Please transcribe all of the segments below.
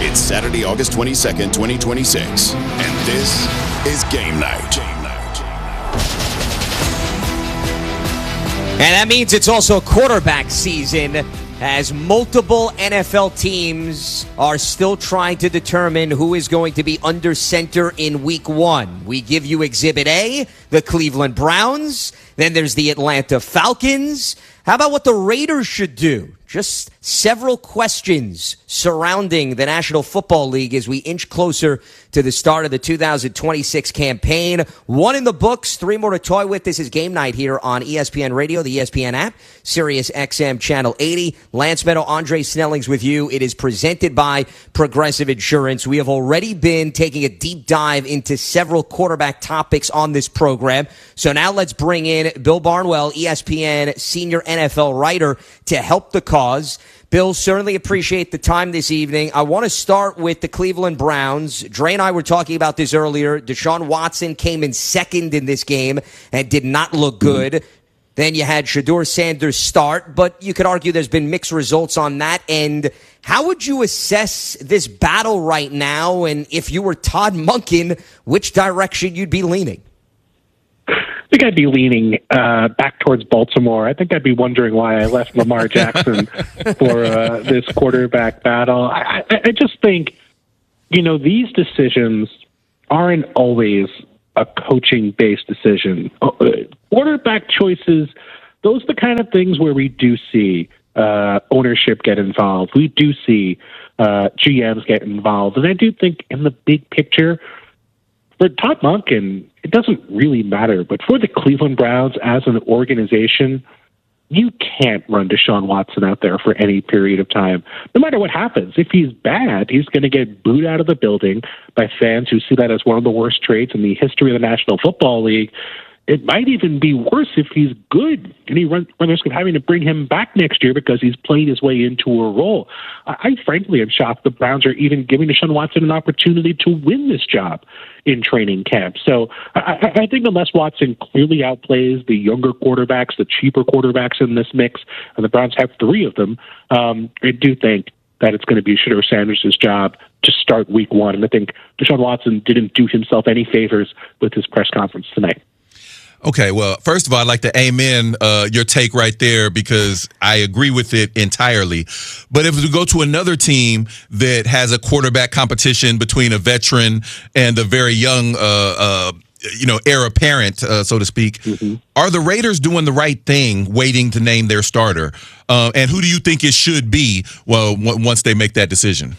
It's Saturday, August 22nd, 2026, and this is Game Night. And that means it's also quarterback season, as multiple NFL teams are still trying to determine who is going to be under center in Week 1. We give you Exhibit A, the Cleveland Browns. Then there's the Atlanta Falcons. How about what the Raiders should do? Just several questions surrounding the National Football League as we inch closer to the start of the 2026 campaign. 1 in the books, 3 more to toy with. This is Game Night here on ESPN Radio, the ESPN app, Sirius XM Channel 80. Lance Meadow, Andre Snellings with you. It is presented by Progressive Insurance. We have already been taking a deep dive into several quarterback topics on this program. So now let's bring in Bill Barnwell, ESPN senior NFL writer, to help the cause. Bill, certainly appreciate the time this evening. I want to start with the Cleveland Browns. Dre and I were talking about this earlier. Deshaun Watson came in second in this game and did not look good. Then you had Shedeur Sanders start, but you could argue there's been mixed results on that end. How would you assess this battle right now? And if you were Todd Monken, which direction you'd be leaning? I think I'd be leaning back towards Baltimore. I think I'd be wondering why I left Lamar Jackson for this quarterback battle. I just think, these decisions aren't always a coaching-based decision. Quarterback choices, those are the kind of things where we do see ownership get involved. We do see GMs get involved. And I do think in the big picture, for Todd Monken, it doesn't really matter. But for the Cleveland Browns as an organization, you can't run Deshaun Watson out there for any period of time. No matter what happens, if he's bad, he's going to get booed out of the building by fans who see that as one of the worst trades in the history of the National Football League. It might even be worse if he's good and he runs the risk of having to bring him back next year because he's played his way into a role. I frankly am shocked the Browns are even giving Deshaun Watson an opportunity to win this job in training camp. So I think unless Watson clearly outplays the younger quarterbacks, the cheaper quarterbacks in this mix, and the Browns have 3 of them, I do think that it's going to be Shedeur Sanders' job to start Week 1. And I think Deshaun Watson didn't do himself any favors with his press conference tonight. Okay, well, first of all, I'd like to amen your take right there because I agree with it entirely. But if we go to another team that has a quarterback competition between a veteran and a very young, heir apparent, so to speak, are the Raiders doing the right thing waiting to name their starter? And who do you think it should be once they make that decision?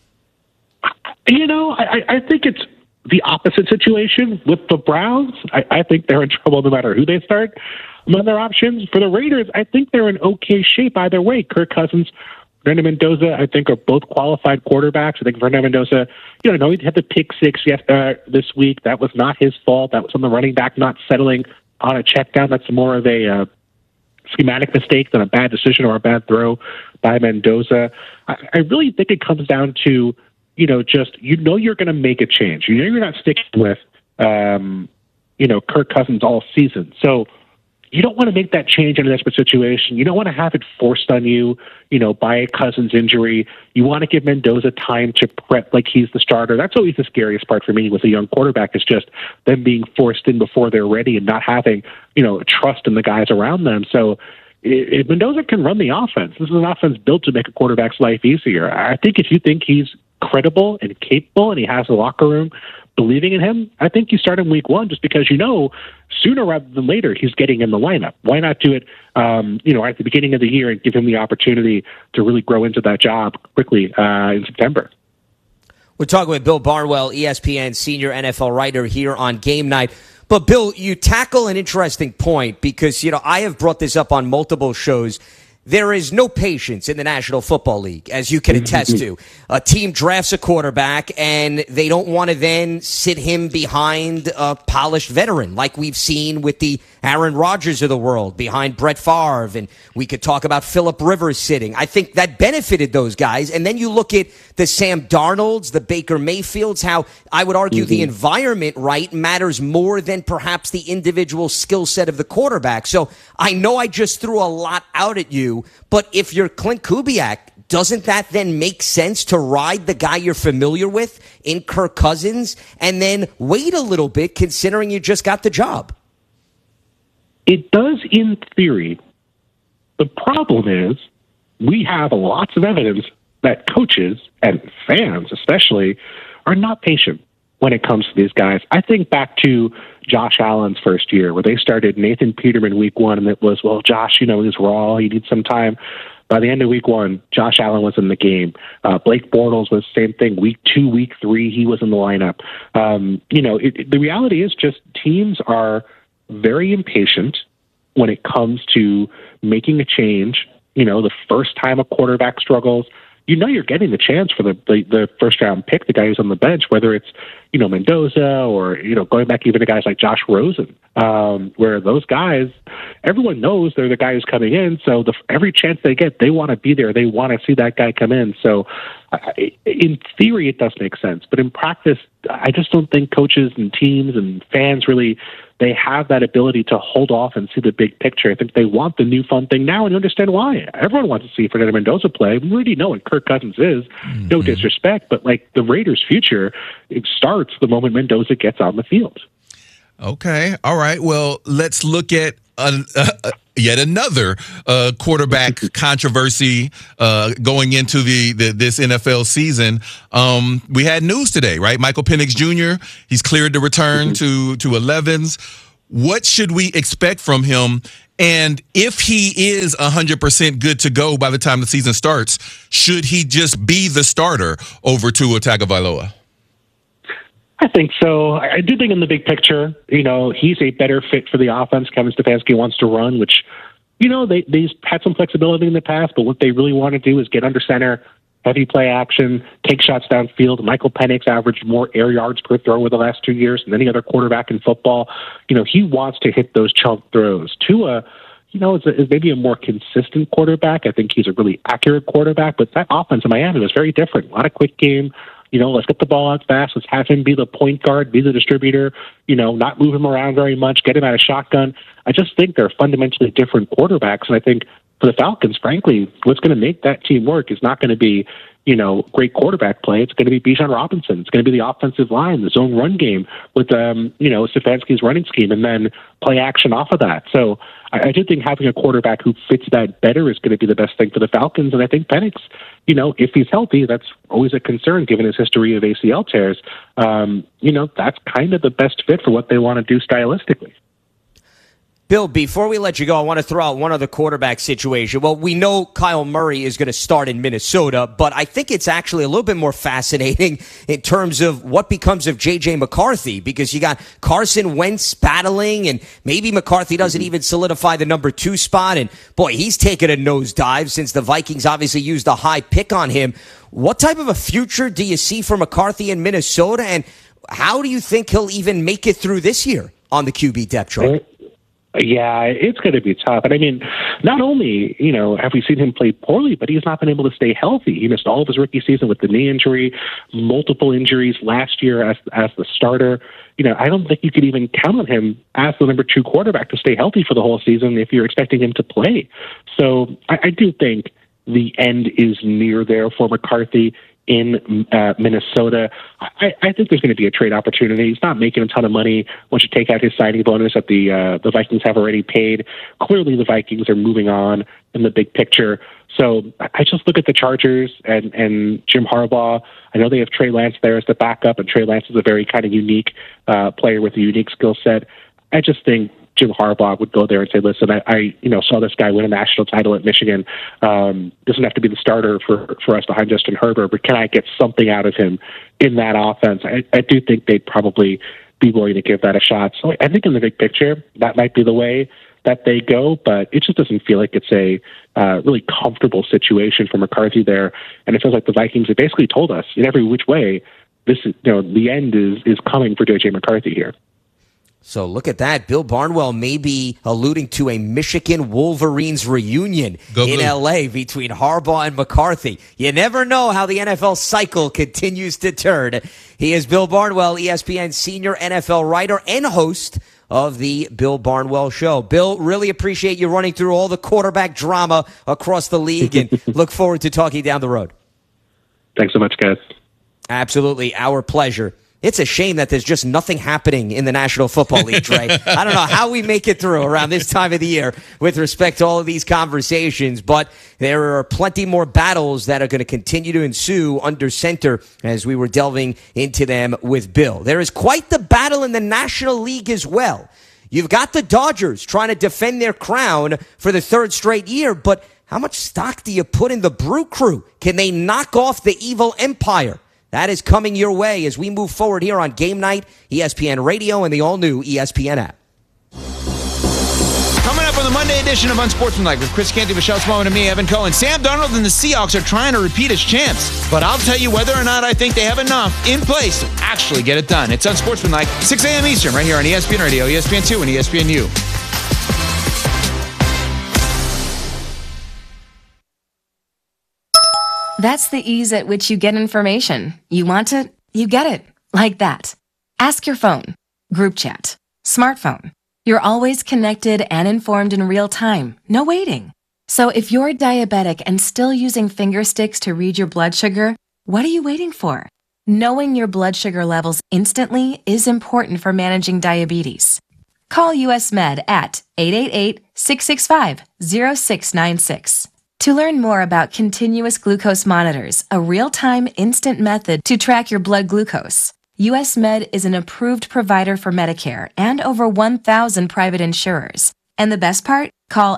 I think it's the opposite situation with the Browns. I think they're in trouble no matter who they start among their options. For the Raiders, I think they're in okay shape either way. Kirk Cousins, Fernando Mendoza, I think are both qualified quarterbacks. I think Fernando Mendoza, he had the pick 6 this week. That was not his fault. That was on the running back not settling on a check down. That's more of a schematic mistake than a bad decision or a bad throw by Mendoza. I really think it comes down to you're going to make a change. You're not sticking with, Kirk Cousins all season. So you don't want to make that change in a desperate situation. You don't want to have it forced on you, by a Cousins injury. You want to give Mendoza time to prep like he's the starter. That's always the scariest part for me with a young quarterback, is just them being forced in before they're ready and not having, trust in the guys around them. So if Mendoza can run the offense, this is an offense built to make a quarterback's life easier. I think if you think he's credible and capable and he has a locker room believing in him, I think you start in Week 1 just because sooner rather than later he's getting in the lineup. Why not do it at the beginning of the year and give him the opportunity to really grow into that job quickly in September? We're talking with Bill Barnwell, ESPN senior NFL writer here on Game Night. But Bill, you tackle an interesting point because, I have brought this up on multiple shows. There is no patience in the National Football League, as you can attest to. A team drafts a quarterback, and they don't want to then sit him behind a polished veteran, like we've seen with the Aaron Rodgers of the world, behind Brett Favre, and we could talk about Phillip Rivers sitting. I think that benefited those guys. And then you look at the Sam Darnolds, the Baker Mayfields, how I would argue the environment, matters more than perhaps the individual skill set of the quarterback. So I know I just threw a lot out at you, but if you're Clint Kubiak, doesn't that then make sense to ride the guy you're familiar with in Kirk Cousins and then wait a little bit considering you just got the job? It does in theory. The problem is we have lots of evidence that coaches and fans especially are not patient when it comes to these guys. I think back to Josh Allen's first year where they started Nathan Peterman week one, and it was, well, Josh, he's raw. He needs some time. By the end of week one, Josh Allen was in the game. Blake Bortles was the same thing. Week 2, week 3, he was in the lineup. The reality is just teams are very impatient when it comes to making a change. The first time a quarterback struggles, you're getting the chance for the first round pick, the guy who's on the bench, whether it's, Mendoza or, going back even to guys like Josh Rosen, where those guys, everyone knows they're the guy who's coming in. So every chance they get, they want to be there. They want to see that guy come in. So in theory, it does make sense. But in practice, I just don't think coaches and teams and fans really, they have that ability to hold off and see the big picture. I think they want the new fun thing now, and you understand why. Everyone wants to see Fernando Mendoza play. We already know what Kirk Cousins is. No disrespect, but the Raiders' future, it starts the moment Mendoza gets on the field. Okay. All right. Well, let's look at yet another quarterback controversy going into this NFL season. We had news today, right? Michael Penix Jr., he's cleared to return to 11s. What should we expect from him? And if he is 100% good to go by the time the season starts, should he just be the starter over Tua Tagovailoa? I think so. I do think in the big picture, he's a better fit for the offense Kevin Stefanski wants to run, which, they've had some flexibility in the past, but what they really want to do is get under center, heavy play action, take shots downfield. Michael Penix averaged more air yards per throw over the last 2 years than any other quarterback in football. He wants to hit those chunk throws. Tua, is maybe a more consistent quarterback. I think he's a really accurate quarterback, but that offense in Miami was very different. A lot of quick game. Let's get the ball out fast. Let's have him be the point guard, be the distributor, not move him around very much, get him out of shotgun. I just think they're fundamentally different quarterbacks. And I think for the Falcons, frankly, what's going to make that team work is not going to be, great quarterback play. It's going to be Bijan Robinson. It's going to be the offensive line, the zone run game with, Stefanski's running scheme, and then play action off of that. So I do think having a quarterback who fits that better is going to be the best thing for the Falcons. And I think Penix, if he's healthy, that's always a concern given his history of ACL tears. That's kind of the best fit for what they want to do stylistically. Bill, before we let you go, I want to throw out one other quarterback situation. Well, we know Kyle Murray is going to start in Minnesota, but I think it's actually a little bit more fascinating in terms of what becomes of J.J. McCarthy, because you got Carson Wentz battling, and maybe McCarthy doesn't even solidify the number 2 spot. And boy, he's taken a nosedive since the Vikings obviously used a high pick on him. What type of a future do you see for McCarthy in Minnesota, and how do you think he'll even make it through this year on the QB depth chart? Yeah, it's going to be tough. And I mean, not only, have we seen him play poorly, but he's not been able to stay healthy. He missed all of his rookie season with the knee injury, multiple injuries last year as the starter. I don't think you could even count on him as the number 2 quarterback to stay healthy for the whole season if you're expecting him to play. So I do think the end is near there for McCarthy in Minnesota. I think there's going to be a trade opportunity. He's not making a ton of money once you take out his signing bonus that the Vikings have already paid. Clearly, the Vikings are moving on in the big picture. So I just look at the Chargers and Jim Harbaugh. I know they have Trey Lance there as the backup, and Trey Lance is a very kind of unique player with a unique skill set. I just think Jim Harbaugh would go there and say, listen, I saw this guy win a national title at Michigan. Doesn't have to be the starter for us behind Justin Herbert, but can I get something out of him in that offense? I do think they'd probably be willing to give that a shot. So I think in the big picture, that might be the way that they go, but it just doesn't feel like it's a really comfortable situation for McCarthy there. And it feels like the Vikings have basically told us in every which way, this is, the end is coming for J.J. McCarthy here. So look at that. Bill Barnwell may be alluding to a Michigan Wolverines reunion in L.A. between Harbaugh and McCarthy. You never know how the NFL cycle continues to turn. He is Bill Barnwell, ESPN senior NFL writer and host of the Bill Barnwell Show. Bill, really appreciate you running through all the quarterback drama across the league, and look forward to talking down the road. Thanks so much, guys. Absolutely, our pleasure. It's a shame that there's just nothing happening in the National Football League, Trey. I don't know how we make it through around this time of the year with respect to all of these conversations, but there are plenty more battles that are going to continue to ensue under center as we were delving into them with Bill. There is quite the battle in the National League as well. You've got the Dodgers trying to defend their crown for the third straight year, but how much stock do you put in the Brew Crew? Can they knock off the evil empire? That is coming your way as we move forward here on Game Night, ESPN Radio, and the all-new ESPN app. Coming up on the Monday edition of Unsportsmanlike with Chris Canty, Michelle Smallman, and me, Evan Cohen. Sam Darnold and the Seahawks are trying to repeat as champs, but I'll tell you whether or not I think they have enough in place to actually get it done. It's Unsportsmanlike, 6 a.m. Eastern, right here on ESPN Radio, ESPN2, and ESPNU. That's the ease at which you get information. You want it, you get it. Like that. Ask your phone. Group chat. Smartphone. You're always connected and informed in real time. No waiting. So if you're diabetic and still using finger sticks to read your blood sugar, what are you waiting for? Knowing your blood sugar levels instantly is important for managing diabetes. Call US Med at 888-665-0696. To learn more about continuous glucose monitors, a real-time instant method to track your blood glucose, US Med is an approved provider for Medicare and over 1,000 private insurers. And the best part? Call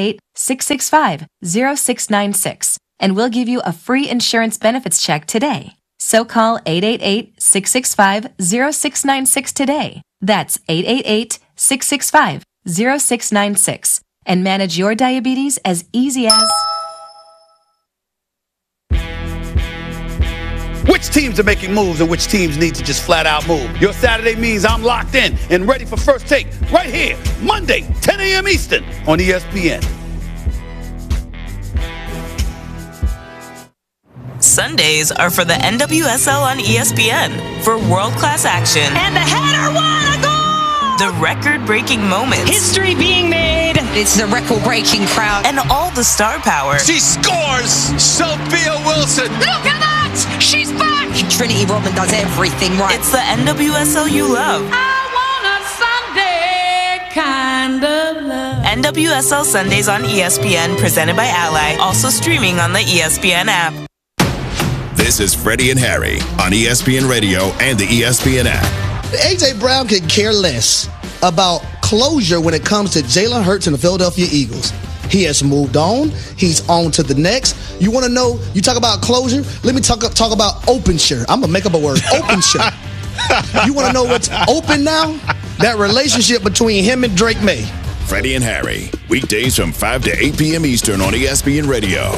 888-665-0696 and we'll give you a free insurance benefits check today. So call 888-665-0696 today. That's 888-665-0696. And manage your diabetes as easy as... Which teams are making moves and which teams need to just flat out move? Your Saturday means I'm locked in and ready for First Take right here, Monday, 10 a.m. Eastern on ESPN. Sundays are for the NWSL on ESPN for world-class action. And the header won a goal! The record-breaking moments. History being made. It's the record-breaking crowd. And all the star power. She scores! Sophia Wilson! Look at that! She's back! Trinity Rodman does everything right. It's the NWSL you love. I want a Sunday kind of love. NWSL Sundays on ESPN, presented by Ally. Also streaming on the ESPN app. This is Freddie and Harry on ESPN Radio and the ESPN app. A.J. Brown could care less about closure when it comes to Jalen Hurts and the Philadelphia Eagles. He has moved on. He's on to the next. You want to know, you talk about closure? Let me talk about open shirt. I'm going to make up a word. Open shirt. You want to know what's open now? That relationship between him and Drake May. Freddie and Harry, weekdays from 5 to 8 p.m. Eastern on ESPN Radio.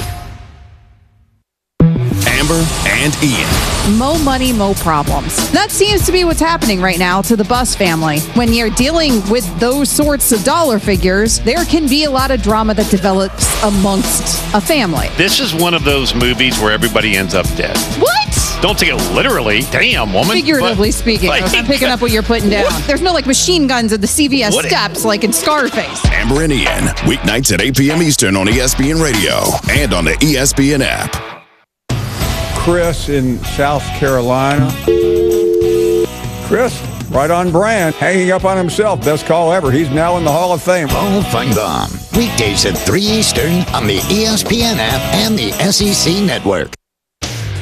Amber and Ian. Mo money, mo problems. That seems to be what's happening right now to the Buss family. When you're dealing with those sorts of dollar figures, there can be a lot of drama that develops amongst a family. This is one of those movies where everybody ends up dead. What? Don't take it literally. Damn, woman. Figuratively speaking. like, I'm picking up what you're putting down. What? There's no like machine guns at the CVS steps like in Scarface. Amber and Ian, weeknights at 8 p.m. Eastern on ESPN Radio and on the ESPN app. Chris in South Carolina. Chris, right on brand, hanging up on himself. Best call ever. He's now in the Hall of Fame. Paul Feinbaum, weekdays at 3 Eastern on the ESPN app and the SEC Network.